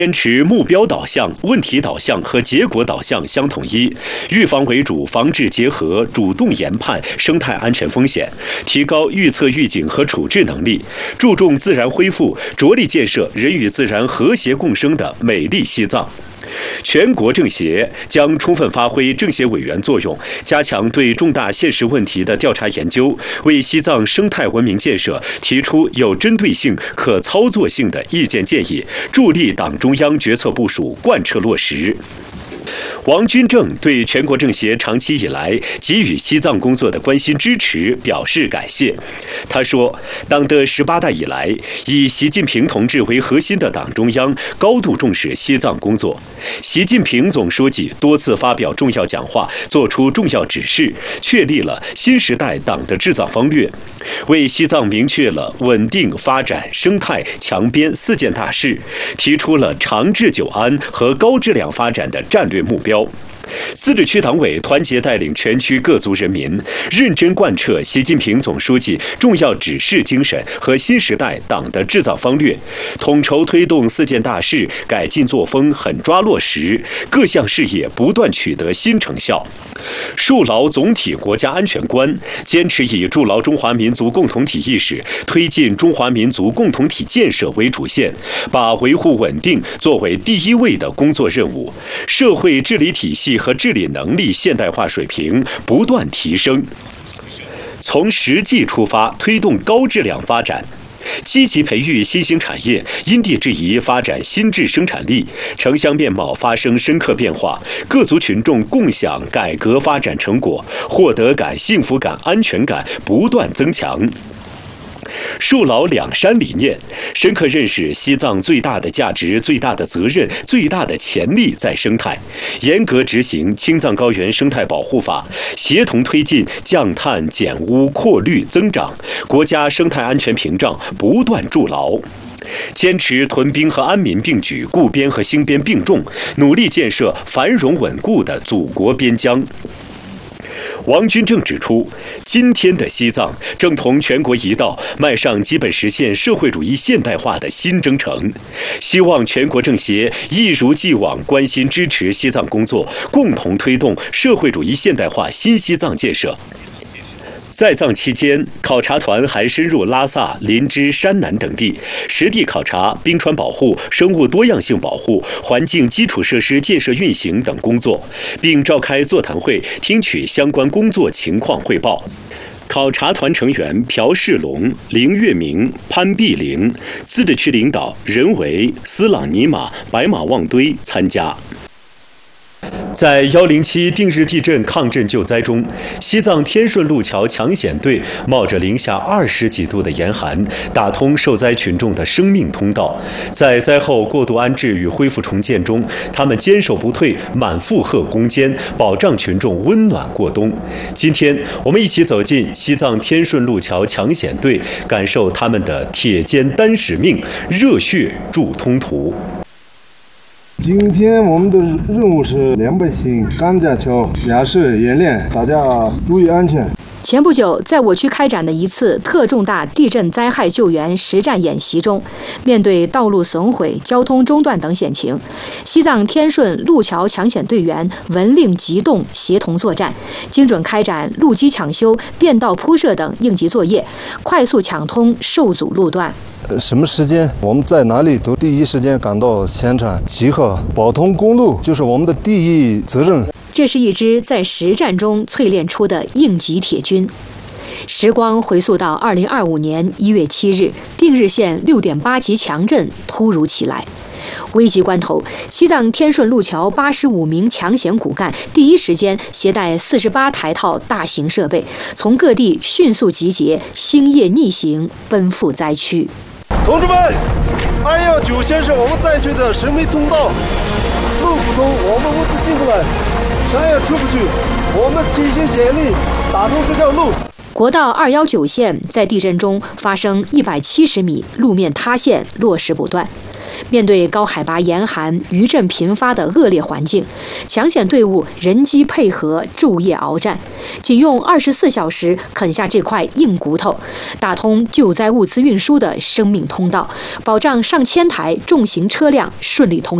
坚持目标导向、问题导向和结果导向相统一，预防为主，防治结合，主动研判生态安全风险，提高预测预警和处置能力，注重自然恢复，着力建设人与自然和谐共生的美丽西藏。全国政协将充分发挥政协委员作用，加强对重大现实问题的调查研究，为西藏生态文明建设提出有针对性、可操作性的意见建议，助力党中央决策部署贯彻落实。王军正对全国政协长期以来给予西藏工作的关心支持表示感谢。他说，党的18大以来，以习近平同志为核心的党中央高度重视西藏工作。习近平总书记多次发表重要讲话，作出重要指示，确立了新时代党的治藏方略，为西藏明确了稳定发展、生态强边4件大事，提出了长治久安和高质量发展的战略目标。自治区党委团结带领全区各族人民，认真贯彻习近平总书记重要指示精神和新时代党的治藏方略，统筹推动4件大事改进作风狠抓落实，各项事业不断取得新成效。树牢总体国家安全观，坚持以筑牢中华民族共同体意识，推进中华民族共同体建设为主线，把维护稳定作为第一位的工作任务，社会治理体系和治理能力现代化水平不断提升。从实际出发，推动高质量发展，积极培育新兴产业，因地制宜发展新质生产力，城乡面貌发生深刻变化，各族群众共享改革发展成果，获得感、幸福感、安全感不断增强。树牢2山理念，深刻认识西藏最大的价值、最大的责任、最大的潜力在生态，严格执行青藏高原生态保护法，协同推进降碳、减污、扩绿、增长，国家生态安全屏障不断筑牢。坚持屯兵和安民并举，固边和兴边并重，努力建设繁荣稳固的祖国边疆。王军正指出，今天的西藏正同全国一道迈上基本实现社会主义现代化的新征程，希望全国政协一如既往关心支持西藏工作，共同推动社会主义现代化新西藏建设。在藏期间，考察团还深入拉萨、林芝、山南等地，实地考察冰川保护、生物多样性保护、环境基础设施建设运行等工作，并召开座谈会，听取相关工作情况汇报。考察团成员朴世龙、林月明、潘碧玲，自治区领导任维、斯朗尼玛、白马望堆参加。在107定日地震抗震救灾中，西藏天顺路桥抢险队冒着零下20几度的严寒，打通受灾群众的生命通道。在灾后过渡安置与恢复重建中，他们坚守不退，满负荷攻坚，保障群众温暖过冬。今天，我们一起走进西藏天顺路桥抢险队，感受他们的铁肩担使命，热血铸通途。 今天我们的任务是2百型钢架桥架设演练，大家注意安全。 前不久，在我区开展的一次特重大地震灾害救援实战演习中，面对道路损毁、交通中断等险情，西藏天顺路桥抢险队员闻令急动，协同作战，精准开展路基抢修、变道铺设等应急作业，快速抢通受阻路段。 什么时间我们在哪里都第一时间赶到现场集合，保通公路就是我们的第一责任。 这是一支在实战中淬炼出的应急铁军。时光回溯到2025年1月7日，定日县6.8级强震突如其来。危急关头，西藏天顺路桥85名抢险骨干第一时间携带48台套大型设备，从各地迅速集结，星夜逆行奔赴灾区。 同志们，219线是我们灾区的生命通道，路不通，我们物资进不来，山也出不去，我们齐心协力打通这条路。 国道219线在地震中发生170米路面塌陷，落石不断。 面对高海拔、严寒、余震频发的恶劣环境，抢险队伍人机配合，昼夜鏖战，仅用24小时啃下这块硬骨头，打通救灾物资运输的生命通道，保障上千台重型车辆顺利通行。